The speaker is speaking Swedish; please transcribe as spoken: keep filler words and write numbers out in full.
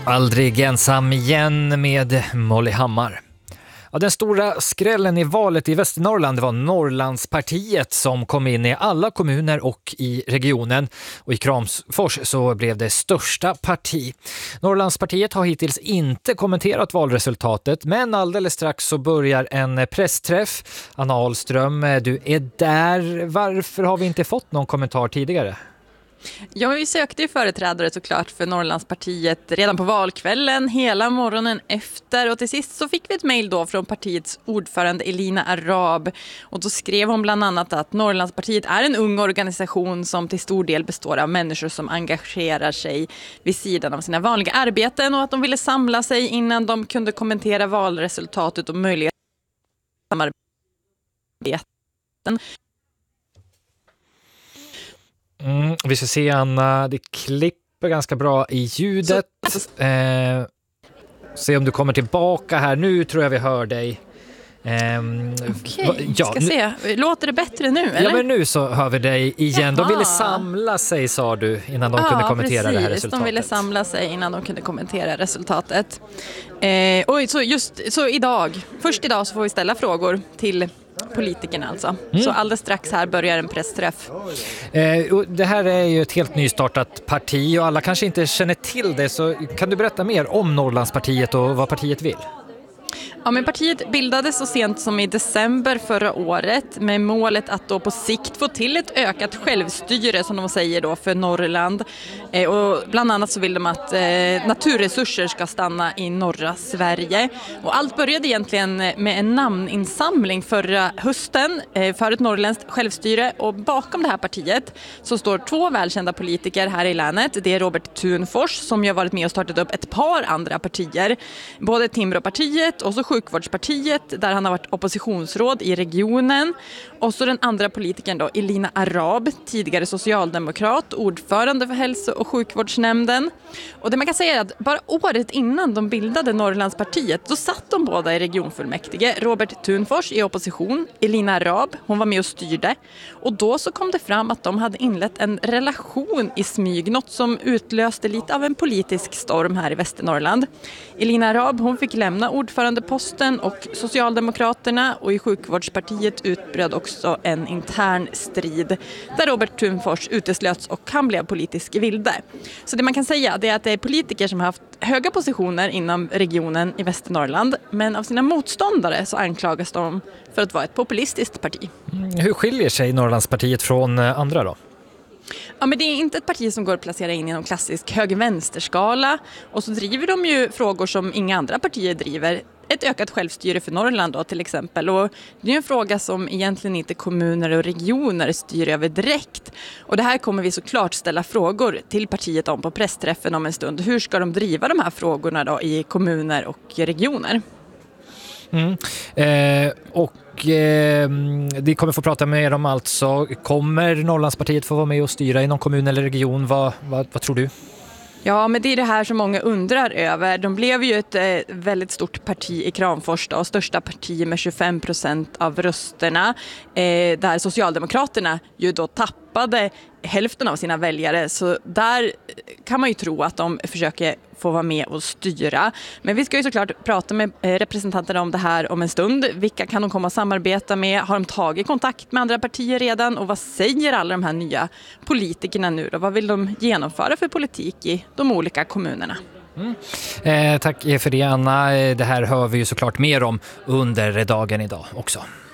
Aldrig ensam igen med Molly Hammar. Ja, den stora skrällen i valet i Västernorrland var Norrlandspartiet som kom in i alla kommuner och i regionen. Och i Kramfors så blev det största parti. Norrlandspartiet har hittills inte kommenterat valresultatet, men alldeles strax så börjar en pressträff. Anna Ahlström, du är där. Varför har vi inte fått någon kommentar tidigare? Ja, vi sökte ju företrädare såklart för Norrlandspartiet redan på valkvällen, hela morgonen efter, och till sist så fick vi ett mejl då från partiets ordförande Elina Arab, och då skrev hon bland annat att Norrlandspartiet är en ung organisation som till stor del består av människor som engagerar sig vid sidan av sina vanliga arbeten, och att de ville samla sig innan de kunde kommentera valresultatet och möjliggöra samarbeten. Mm, vi ska se, Anna, det klipper ganska bra i ljudet. Så, eh, se om du kommer tillbaka här. Nu tror jag vi hör dig. Eh, Okej, ja, ska nu, se. Låter det bättre nu, eller? Ja, men nu så hör vi dig igen. Jaha. De ville samla sig, sa du, innan de ja, kunde kommentera precis. Det här resultatet. De ville samla sig innan de kunde kommentera resultatet. Eh, oj, så just så idag, först idag så får vi ställa frågor till politikerna alltså. Mm. Så alldeles strax här börjar en pressträff. Eh, och det här är ju ett helt nystartat parti och alla kanske inte känner till det, så kan du berätta mer om Norrlandspartiet och vad partiet vill? Ja, men partiet bildades så sent som i december förra året med målet att då på sikt få till ett ökat självstyre, som de säger då, för Norrland. Eh, och bland annat så vill de att eh, naturresurser ska stanna i norra Sverige. Och allt började egentligen med en namninsamling förra hösten eh, för ett norrländskt självstyre. Och bakom det här partiet så står två välkända politiker här i länet. Det är Robert Thunfors, som ju har varit med och startat upp ett par andra partier. Både Timråpartiet och så Sjukvårdspartiet, där han har varit oppositionsråd i regionen. Och så den andra politikern då, Elina Arab, tidigare socialdemokrat, ordförande för hälso- och sjukvårdsnämnden. Och det man kan säga är att bara året innan de bildade Norrlandspartiet, då satt de båda i regionfullmäktige. Robert Thunfors i opposition, Elina Arab, hon var med och styrde. Och då så kom det fram att de hade inlett en relation i smyg, något som utlöste lite av en politisk storm här i Västernorrland. Elina Arab, hon fick lämna ordförandeposten och Socialdemokraterna, och i Sjukvårdspartiet utbröt också en intern strid där Robert Thunfors uteslöts och han blev politisk vilde. Så det man kan säga är att det är politiker som har haft höga positioner inom regionen i Västernorrland, men av sina motståndare så anklagas de för att vara ett populistiskt parti. Hur skiljer sig Norrlandspartiet från andra då? Ja, men det är inte ett parti som går att placera in i någon klassisk höger-vänsterskala, och så driver de ju frågor som inga andra partier driver. Ett ökat självstyre för Norrland då, till exempel. Och det är en fråga som egentligen inte kommuner och regioner styr över direkt. Och det här kommer vi såklart ställa frågor till partiet om på pressträffen om en stund. Hur ska de driva de här frågorna då i kommuner och regioner? Mm. Eh, och eh, vi kommer få prata med er om, alltså, kommer Norrlandspartiet få vara med och styra i någon kommun eller region? Vad, vad, vad tror du? Ja, men det är det här som många undrar över. De blev ju ett eh, väldigt stort parti i Kramfors då, största parti med tjugofem procent av rösterna, eh, där Socialdemokraterna ju då tappade hälften av sina väljare. Så där kan man ju tro att de försöker få vara med och styra. Men vi ska ju såklart prata med representanterna om det här om en stund. Vilka kan de komma att samarbeta med? Har de tagit kontakt med andra partier redan? Och vad säger alla de här nya politikerna nu då? Vad vill de genomföra för politik i de olika kommunerna? Mm. Eh, tack för det, Anna. Det här hör vi ju såklart mer om under dagen idag också.